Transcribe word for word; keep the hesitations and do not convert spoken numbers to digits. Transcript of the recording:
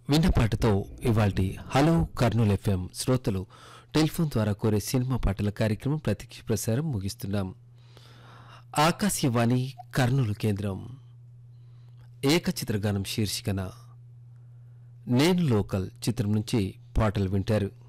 విన్నపాటతో ఇవాల్టి hello Kurnool FM శ్రోతలు telephone ద్వారా కోరే సినిమా పాటల కార్యక్రమం ప్రత్యక్ష ప్రసారం ముగిస్తున్నాం. ఆకాశవాణి కర్నూలు కేంద్రం ఏకచిత్రగానం శీర్షికన నేను లోకల్ చిత్రం నుంచి పాటలు వింటారు.